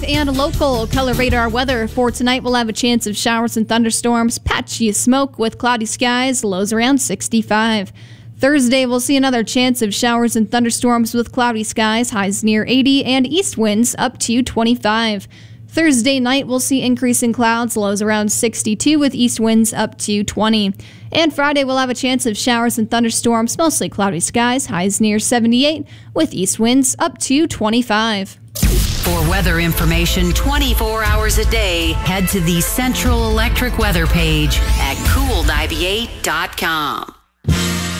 And local color radar weather for tonight, we'll have a chance of showers and thunderstorms, patchy smoke with cloudy skies, lows around 65. Thursday, we'll see another chance of showers and thunderstorms with cloudy skies, highs near 80, and east winds up to 25. Thursday night, we'll see increasing clouds, lows around 62 with east winds up to 20. And Friday, we'll have a chance of showers and thunderstorms, mostly cloudy skies, highs near 78 with east winds up to 25. For weather information 24 hours a day, head to the Central Electric weather page at cool98.com.